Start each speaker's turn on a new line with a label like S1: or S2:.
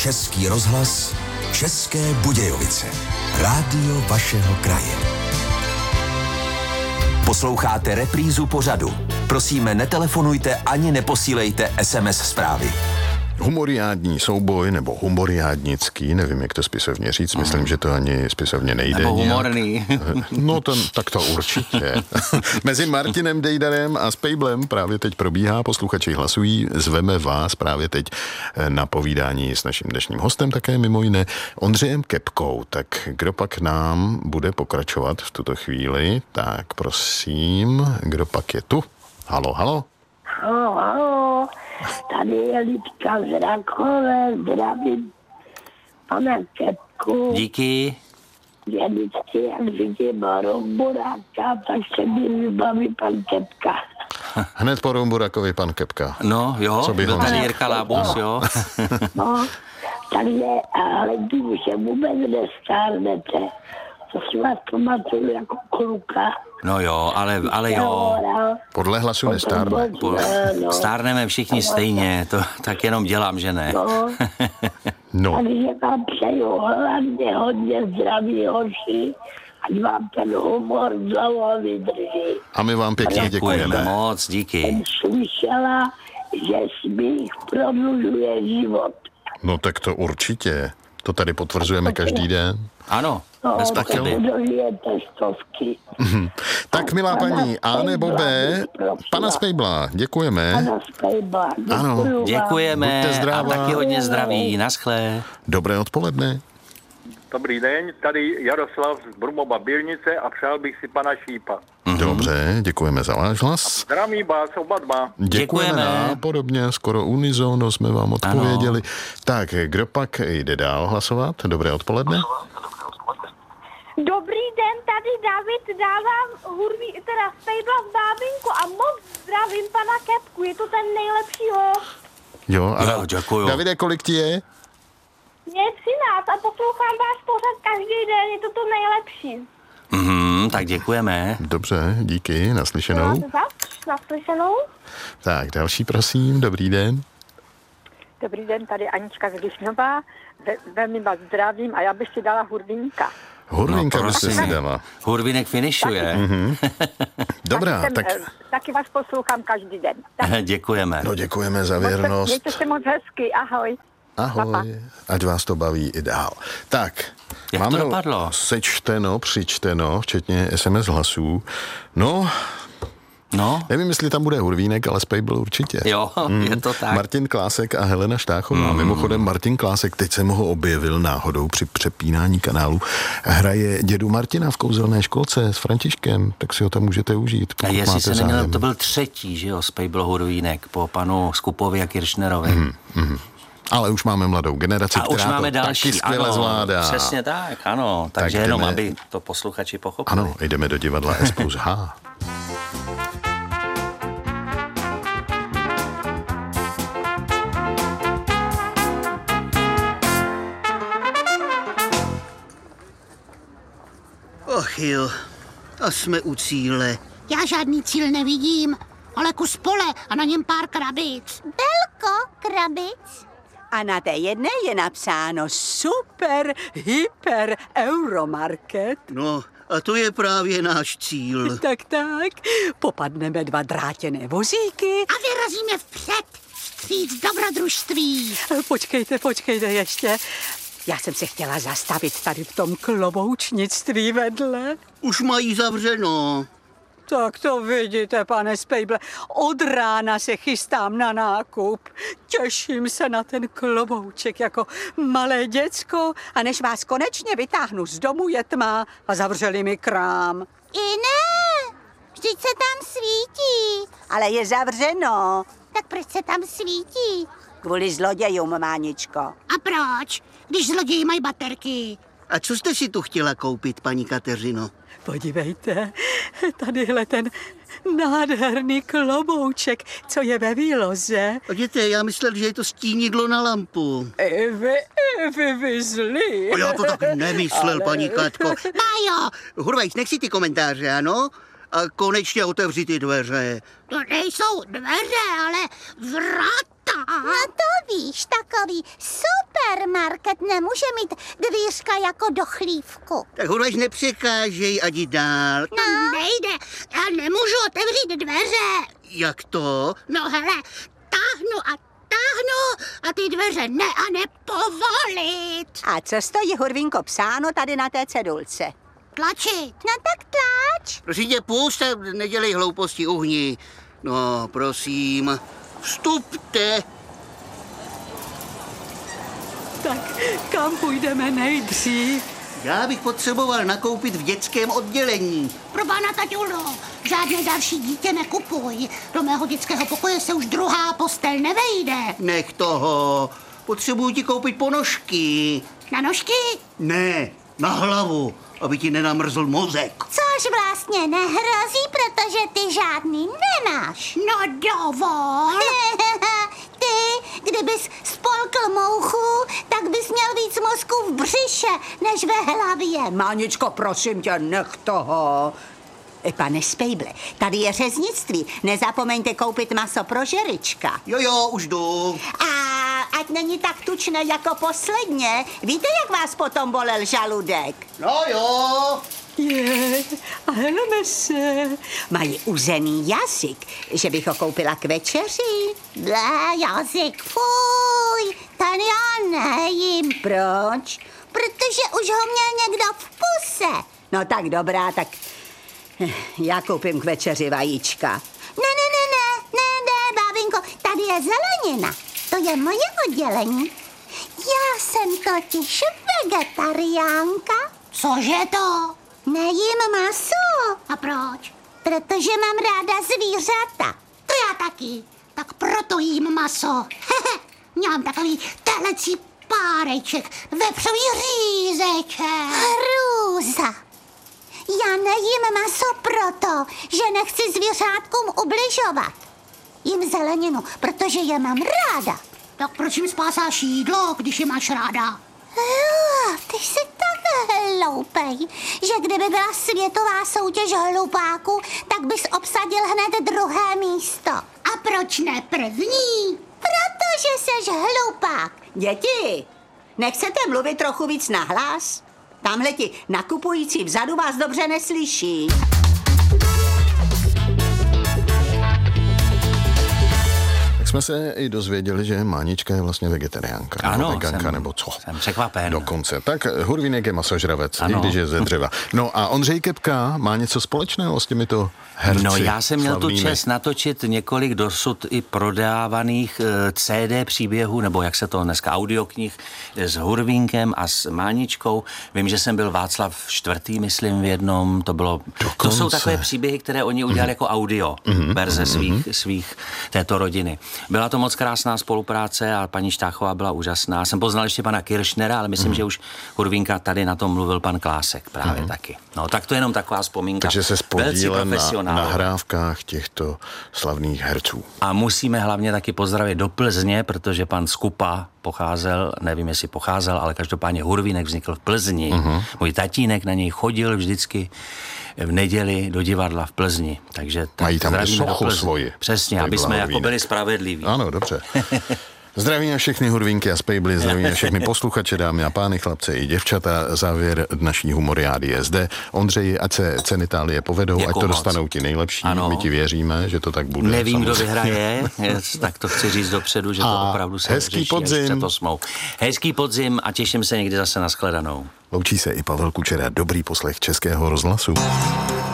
S1: Český rozhlas, České Budějovice. Rádio vašeho kraje. Posloucháte reprízu pořadu. Prosíme, netelefonujte ani neposílejte SMS zprávy.
S2: Humoriádní souboj, nebo humoriádnický, nevím, jak to spisovně říct, myslím, že to ani spisovně nejde.
S3: Nebo humorný.
S2: No, tak to určitě. Mezi Martinem Dejdarem a Spejblem právě teď probíhá, posluchači hlasují, zveme vás právě teď na povídání s naším dnešním hostem, také mimo jiné Ondřejem Kepkou. Tak kdo pak nám bude pokračovat v tuto chvíli? Tak prosím, kdo pak je tu? Halo, halo.
S4: Halo, tady je Lidka z Rakové, zdravím pana Kepku.
S3: Díky.
S4: Já vždycky, jak vidím Rumburáka, tak se mi vybaví pan Kepka.
S2: Hned po Rumburakovi pan Kepka.
S3: No jo, byl tady Jirka Lábus, jo.
S4: No, takže, ale když se vůbec nestárnete, to si vás pamatuju jako kluka.
S3: No jo, ale jo.
S2: Podle hlasu nestárne.
S3: Stárneme všichni stejně, to tak jenom dělám, že ne.
S2: No.
S4: Takže vám přeju hlavně hodně zdraví hoši, ať vám ten humor dlouho vydrží.
S2: A my vám pěkně děkujeme.
S3: Moc, díky.
S4: Jsem slyšela, že smích prodlužuje život.
S2: No tak to určitě. To tady potvrzujeme každý den.
S3: Ano, bez pochyby.
S2: Tak, milá paní, A nebo B, pana Spejbla, děkujeme.
S4: Pana Spejbla,
S2: Ano,
S3: děkujeme
S2: buďte zdravá.
S3: A taky hodně zdraví, naschle.
S2: Dobré odpoledne.
S5: Dobrý den, tady Jaroslav z Brumova Bělnice a přál bych si pana Šípa.
S2: Dobře, děkujeme za váš hlas.
S5: Zdravím vás oba dva.
S3: Děkujeme.
S2: Podobně, skoro unizono jsme vám odpověděli. Ano. Tak, kdo pak jde dál hlasovat? Dobré odpoledne.
S6: Dobrý den, tady David, dávám Spejbla v Bábinku a moc zdravím pana Kepku, je to ten nejlepší host.
S2: Jo,
S3: děkuju.
S2: Davide, kolik ti je?
S6: Mě je 13 a poslouchám vás pořád každý den, je to nejlepší.
S3: Tak děkujeme.
S2: Dobře, díky, naslyšenou.
S6: Naslyšenou.
S2: Tak, další prosím, dobrý den.
S7: Dobrý den, tady Anička z Lišnova, velmi vás zdravím a já bych si dala Hurvínka.
S2: Hurvínka byste si dala.
S3: Hurvínek finišuje.
S2: Dobrá, tak...
S7: Taky vás poslouchám každý den. Tak.
S3: Děkujeme.
S2: No děkujeme za věrnost.
S7: Mějte se moc hezky, ahoj.
S2: Ahoj,
S7: Papa.
S2: ať vás to baví i dál. Tak,
S3: jak
S2: máme
S3: to dopadlo?
S2: Sečteno, přičteno, včetně SMS hlasů. No, nevím, jestli tam bude Hurvínek, ale Spejbl určitě.
S3: Jo, je to tak.
S2: Martin Klásek a Helena Štáchová. Mimochodem Martin Klásek, teď jsem ho objevil náhodou při přepínání kanálu. Hraje dědu Martina v kouzelné školce s Františkem, tak si ho tam můžete užít.
S3: A jestli se neměl, to byl třetí, že jo, Spejbl Hurvínek po panu Skupovi a Kiršnerovi.
S2: Ale už máme mladou generaci,
S3: a
S2: která
S3: už máme
S2: to
S3: další,
S2: taky skvěle zvládá.
S3: Přesně tak, ano. Takže
S2: tak
S3: jenom, aby to posluchači pochopili.
S2: Ano, jdeme do divadla S+H.
S8: Och jo, a jsme u cíle.
S9: Já žádný cíl nevidím, ale kus pole a na něm pár krabic.
S6: Belko, krabic.
S10: A na té jedné je napsáno super, hyper, euromarket.
S8: No, a to je právě náš cíl.
S10: Tak, popadneme 2 drátěné vozíky.
S9: A vyrazíme vpřed, vstříc dobrodružství.
S10: Počkejte ještě. Já jsem se chtěla zastavit tady v tom kloboučnictví vedle.
S8: Už mají zavřeno.
S10: Tak to vidíte, pane Spejble, od rána se chystám na nákup. Těším se na ten klobouček jako malé děcko a než vás konečně vytáhnu z domu, je tma a zavřeli mi krám.
S6: I ne, vždyť se tam svítí.
S10: Ale je zavřeno.
S6: Tak proč se tam svítí?
S10: Kvůli zlodějům, Máničko.
S9: A proč, když zloději mají baterky?
S8: A co jste si tu chtěla koupit, paní Kateřino?
S10: Podívejte, tadyhle ten nádherný klobouček, co je ve výloze.
S8: Jděte, já myslel, že je to stínidlo na lampu.
S10: Vy zlý.
S8: Já to tak nemyslel,
S10: ale...
S8: paní Katko.
S9: Májo!
S8: Hurvejc, nech si ty komentáře, ano? A konečně otevři ty dveře.
S9: To nejsou dveře, ale vrata.
S6: No to víš, takový super
S9: supermarket nemůže mít dvířka jako do chlívku.
S8: Tak Hurvaš nepřekážej, ať jdi dál.
S9: No, nejde, já nemůžu otevřít dveře.
S8: Jak to?
S9: No hele, táhnu a ty dveře ne a nepovolit.
S10: A co stojí, Hurvínko, psáno tady na té cedulce?
S9: Tlačit. No tak tlač.
S8: Prosím tě, pust, nedělej hlouposti, uhni. No, prosím, vstupte.
S10: Tak kam půjdeme nejdřív?
S8: Já bych potřeboval nakoupit v dětském oddělení.
S9: Pro pána taťulo, žádné další dítě nekupuj. Do mého dětského pokoje se už druhá postel nevejde.
S8: Nech toho. Potřebuji ti koupit ponožky.
S9: Na nožky?
S8: Ne, na hlavu, aby ti nenamrzl mozek.
S9: Což vlastně nehrozí, protože ty žádný nemáš. No dovol. Ty, kdybys spolkl mouchu, tak bys měl víc mozku v břiše, než ve hlavě.
S10: Máničko, prosím tě, nech toho. Pane Spejble, tady je řeznictví. Nezapomeňte koupit maso pro žerička.
S8: Jo, už jdu.
S10: A ať není tak tučné jako posledně. Víte, jak vás potom bolel žaludek?
S8: No jo.
S10: A helme se. Mají uzený jazyk, že bych ho koupila k večeři.
S9: Blé, jazyk, fuj, ten já nejím.
S10: Proč?
S9: Protože už ho měl někdo v puse.
S10: No tak dobrá, tak já koupím k večeři vajíčka.
S9: Ne, bábinko, tady je zelenina. To je moje oddělení. Já jsem totiž vegetariánka. Cože to? Nejím maso. A proč? Protože mám ráda zvířata. To já taky. Tak proto jím maso. Mám takový telecí páreček, vepřový řízeček. Hrůza. Já nejím maso proto, že nechci zvířátkům ubližovat. Jím zeleninu, protože je mám ráda. Tak proč jim spásáš jídlo, když je máš ráda? Ty jsi tak hloupej, že kdyby byla světová soutěž hlupáků, tak bys obsadil hned druhé místo. A proč ne první? Protože jsi hlupák.
S10: Děti, nechcete mluvit trochu víc nahlas? Tamhle ti nakupující vzadu vás dobře neslyší.
S2: Jsme se i dozvěděli, že Mánička je vlastně vegetariánka.
S3: Ano,
S2: veganka, nebo co?
S3: Jsem překvapen.
S2: Dokonce. Tak Hurvínek je masožravec, i když je ze dřeva. No a Ondřej Kepka má něco společného s těmito herci.
S3: No já jsem měl
S2: slavnými.
S3: tu čest natočit několik dosud i prodávaných CD příběhů, nebo jak se to dneska, audioknih s Hurvínkem a s Máničkou. Vím, že jsem byl Václav IV., myslím, v jednom. To jsou takové příběhy, které oni udělali jako audio verze svých této rodiny. Byla to moc krásná spolupráce a paní Štáchová byla úžasná. Jsem poznal ještě pana Kiršnera, ale myslím, že už Hurvínka tady na tom mluvil pan Klásek právě taky. No tak to je jenom taková vzpomínka.
S2: Takže se spodílel na nahrávkách těchto slavných herců.
S3: A musíme hlavně taky pozdravit do Plzně, protože pan Skupa pocházel, nevím, jestli pocházel, ale každopádně Hurvínek vznikl v Plzni. Můj tatínek na něj chodil vždycky v neděli do divadla v Plzni. Takže
S2: mají tam sochu svoji.
S3: Přesně, aby jsme jako byli spravedliví.
S2: Ano, dobře. Zdravím všechny Hurvínky a Spejbly, zdravím všechny posluchače, dámy a pány, chlapce i děvčata. Závěr naší humoriády je zde. Ondřej, ať se ceny Itálie povedou,
S3: Děkuju
S2: ať to
S3: moc.
S2: dostanou ti nejlepší.
S3: Ano.
S2: My ti věříme, že to tak bude.
S3: Nevím,
S2: samozřejmě.
S3: kdo vyhraje, tak to chci říct dopředu, že to opravdu se
S2: hezký
S3: řeší
S2: podzim.
S3: až před 8. Hezký podzim a těším se někdy zase na shledanou.
S2: Loučí se i Pavel Kučera, dobrý poslech Českého rozhlasu.